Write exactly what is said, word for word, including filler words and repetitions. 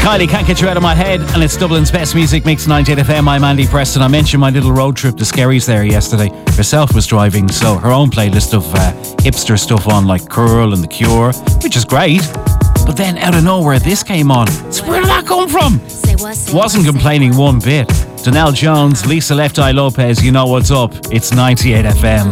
Kylie, Can't Get You Out of My Head, and it's Dublin's best music mix, ninety-eight F M. I'm Andy Preston. I mentioned my little road trip to Skerries there yesterday. Herself was driving, so her own playlist of uh, hipster stuff on, like Curl and The Cure, which is great. But then out of nowhere, this came on. So where did that come from? Wasn't complaining one bit. Donell Jones, Lisa Left Eye Lopez, you know what's up. It's ninety-eight F M.